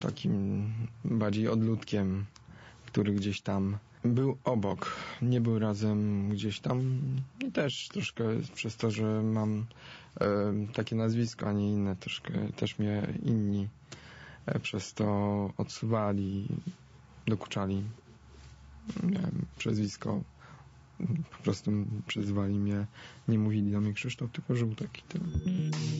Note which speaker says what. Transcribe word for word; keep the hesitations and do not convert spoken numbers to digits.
Speaker 1: takim bardziej odludkiem, który gdzieś tam był obok, nie był razem gdzieś tam i też troszkę przez to, że mam e, takie nazwisko, a nie inne, troszkę też mnie inni e, przez to odsuwali, dokuczali. Miałem przezwisko, po prostu przezwali mnie, nie mówili do mnie Krzysztof, tylko Żółtek i tyle.